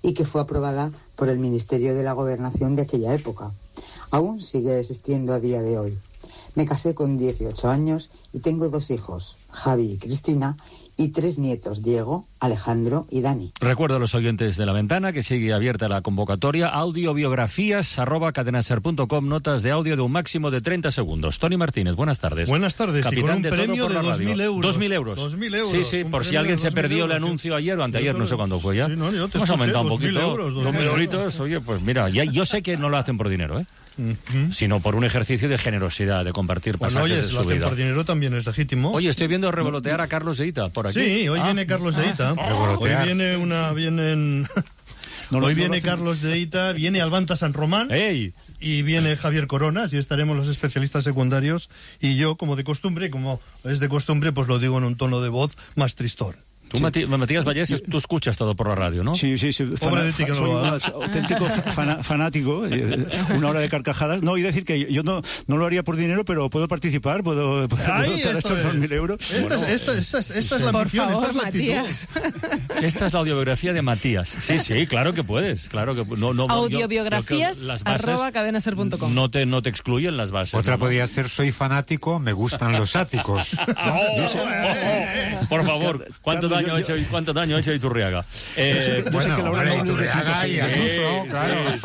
y que fue aprobada por el Ministerio de la Gobernación de aquella época. Aún sigue existiendo a día de hoy. Me casé con 18 años y tengo 2 hijos, Javi y Cristina, y 3 nietos, Diego, Alejandro y Dani. Recuerdo a los oyentes de La Ventana que sigue abierta la convocatoria audiobiografías@cadenaser.com, notas de audio de un máximo de 30 segundos. Tony Martínez, buenas tardes. Buenas tardes, capitán y con un de premio todo por de la radio. 2.000 euros. 2.000 euros. 2.000 euros. Sí, sí, por si alguien se perdió el anuncio ayer o anteayer, no sé cuándo fue ya. Sí, no, yo te hemos escuché, aumentado un 2.000 poquito. euros, 2.000 euritos, oye, pues mira, ya, yo sé que no lo hacen por dinero, sino por un ejercicio de generosidad, de compartir pasajes oye, de si su lo hacen vida. por dinero también es legítimo. Oye, estoy viendo revolotear a Carlos Deita por aquí. Sí, hoy viene Carlos Deita. Hoy viene Carlos Deita, viene Albanta San Román. ¡Ey! Y viene Javier Coronas y estaremos los especialistas secundarios y yo, como de costumbre, pues lo digo en un tono de voz más tristón. Tú, Matías Vallés, tú escuchas todo por la radio, ¿no? Sí. Pobre de ti que no lo hagas. Auténtico fanático, una hora de carcajadas. No, y decir que yo no lo haría por dinero, pero puedo participar, puedo dar estos 2.000 euros. Esta es la ambición, esta es la actitud. Esta es la audiobiografía de Matías. Sí, claro que puedes. Claro que no. Audiobiografías@cadenaser.com. No te excluyen las bases. Otra podría ser: soy fanático, me gustan los áticos. Por favor, ¿cuánto daño ha hecho Iturriaga? Iturriaga y Ayuso, claro. Sí.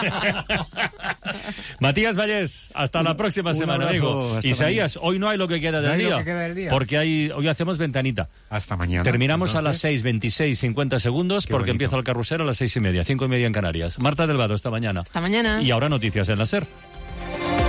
Matías Vallés, hasta la próxima semana, amigo. Isaías, hoy no hay lo que queda del día. Porque hoy hacemos ventanita. Hasta mañana. Terminamos a las 6:26, 50 segundos, porque empieza el carrusel a las 6:30, 5:30 en Canarias. Marta Delgado, hasta mañana. Hasta mañana. Y ahora noticias en la SER.